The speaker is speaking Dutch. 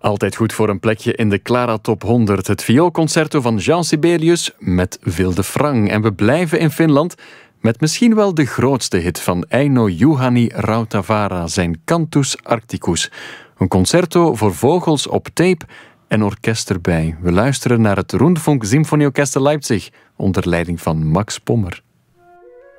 Altijd goed voor een plekje in de Clara Top 100. Het vioolconcerto van Jean Sibelius met Vilde Frang. En we blijven in Finland met misschien wel de grootste hit van Eino Juhani Rautavaara, zijn Cantus Arcticus. Een concerto voor vogels op tape en orkest erbij. We luisteren naar het Rundfunk Symfonieorchester Leipzig onder leiding van Max Pommer.